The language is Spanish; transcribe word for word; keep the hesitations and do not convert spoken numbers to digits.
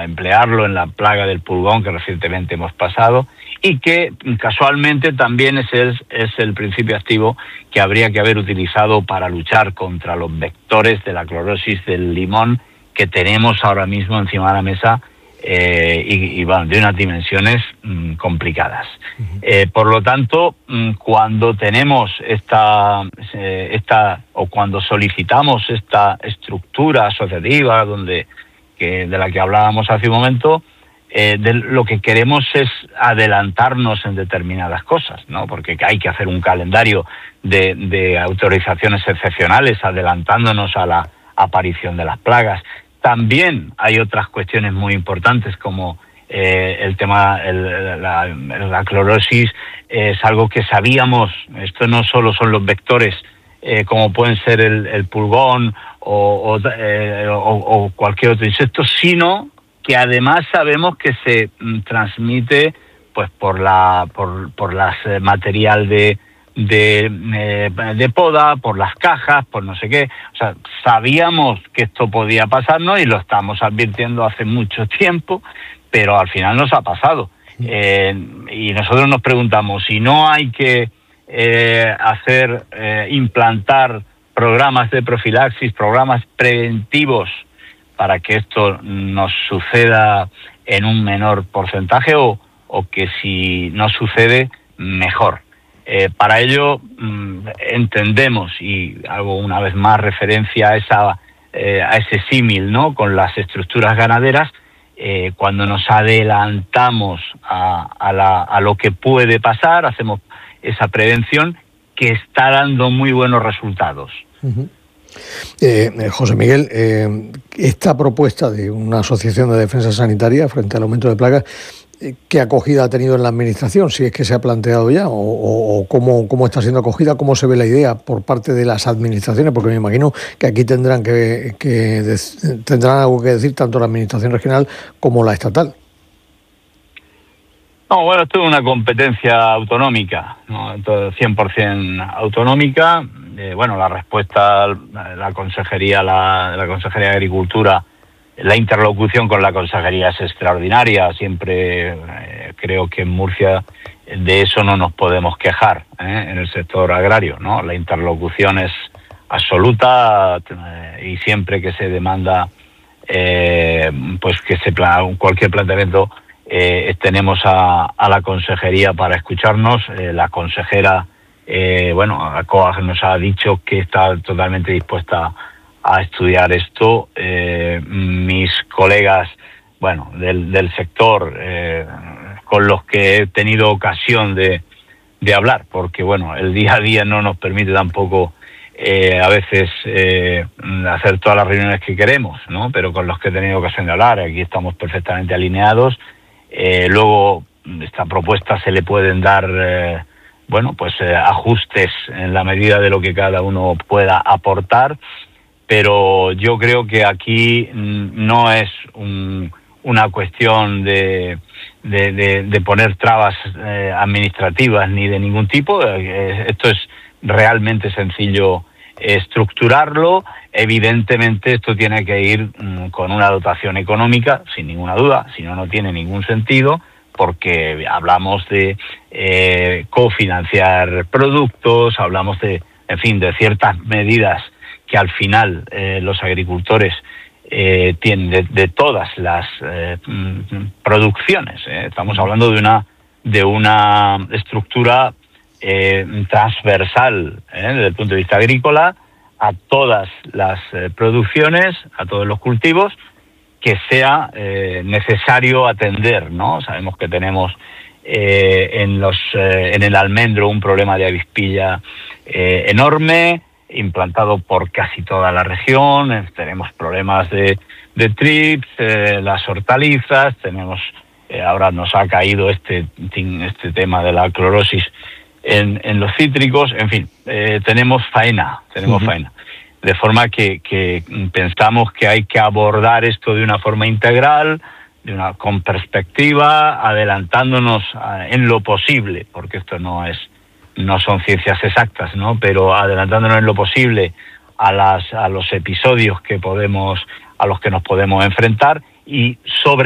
emplearlo en la plaga del pulgón que recientemente hemos pasado y que casualmente también es el, es el principio activo que habría que haber utilizado para luchar contra los vectores de la clorosis del limón que tenemos ahora mismo encima de la mesa eh, y, y bueno, de unas dimensiones mmm, complicadas. Uh-huh. Eh, por lo tanto, mmm, cuando tenemos esta, eh, esta o cuando solicitamos esta estructura asociativa donde que de la que hablábamos hace un momento, eh, de lo que queremos es adelantarnos en determinadas cosas, ¿no? Porque hay que hacer un calendario de, de autorizaciones excepcionales, adelantándonos a la aparición de las plagas. También hay otras cuestiones muy importantes como eh, el tema, el, la, la clorosis es algo que sabíamos, esto no solo son los vectores eh, como pueden ser el, el pulgón o, o, eh, o, o cualquier otro insecto, sino que además sabemos que se mm, transmite pues por la por, por las eh, material de de, eh, de poda, por las cajas, por no sé qué. O sea, sabíamos que esto podía pasarnos y lo estamos advirtiendo hace mucho tiempo, pero al final nos ha pasado. Eh, y nosotros nos preguntamos si no hay que eh, hacer, eh, implantar programas de profilaxis, programas preventivos para que esto nos suceda en un menor porcentaje o, o que si no sucede, mejor. Eh, para ello mmm, entendemos, y hago una vez más referencia a, esa, eh, a ese símil, ¿no?, con las estructuras ganaderas, eh, cuando nos adelantamos a, a, la, a lo que puede pasar, hacemos esa prevención que está dando muy buenos resultados. Uh-huh. Eh, José Miguel, eh, esta propuesta de una asociación de defensa sanitaria frente al aumento de plagas, ¿qué acogida ha tenido en la Administración? Si es que se ha planteado ya, o, o, o cómo, cómo está siendo acogida, cómo se ve la idea por parte de las administraciones, porque me imagino que aquí tendrán que, que de, tendrán algo que decir tanto la Administración regional como la estatal. No, bueno, esto es una competencia autonómica, ¿no? Entonces, cien por ciento autonómica. Eh, bueno, la respuesta, la Consejería, la, la Consejería de Agricultura, la interlocución con la Consejería es extraordinaria. Siempre eh, creo que en Murcia de eso no nos podemos quejar, ¿eh? En el sector agrario, ¿no? La interlocución es absoluta eh, y siempre que se demanda eh, pues que se plan, cualquier planteamiento eh, tenemos a, a la Consejería para escucharnos. Eh, la consejera, eh, bueno, a COAG nos ha dicho que está totalmente dispuesta a estudiar esto. Eh, mis colegas, bueno, del, del sector, eh, con los que he tenido ocasión de, de hablar, porque, bueno, el día a día no nos permite tampoco eh, a veces eh, hacer todas las reuniones que queremos, ¿no? Pero con los que he tenido ocasión de hablar, aquí estamos perfectamente alineados. Eh, luego, esta propuesta se le pueden dar, eh, bueno, pues eh, ajustes en la medida de lo que cada uno pueda aportar. Pero yo creo que aquí no es un, una cuestión de, de, de, de poner trabas eh, administrativas ni de ningún tipo. Eh, esto es realmente sencillo estructurarlo. Evidentemente esto tiene que ir mm, con una dotación económica, sin ninguna duda, si no, no tiene ningún sentido, porque hablamos de eh, cofinanciar productos, hablamos de, en fin, de ciertas medidas que al final eh, los agricultores eh, tienen de, de todas las eh, producciones. ¿eh? Estamos hablando de una de una estructura eh, transversal ¿eh? desde el punto de vista agrícola a todas las eh, producciones, a todos los cultivos que sea eh, necesario atender, ¿no? Sabemos que tenemos eh, en los eh, en el almendro un problema de avispilla eh, enorme, implantado por casi toda la región. Eh, tenemos problemas de, de trips, eh, las hortalizas, tenemos eh, ahora nos ha caído este este tema de la clorosis en, en los cítricos. En fin, eh, tenemos faena, tenemos uh-huh. faena. De forma que, que pensamos que hay que abordar esto de una forma integral, de una con perspectiva, adelantándonos a, en lo posible, porque esto no es no son ciencias exactas, ¿no? Pero adelantándonos en lo posible a las a los episodios que podemos a los que nos podemos enfrentar y sobre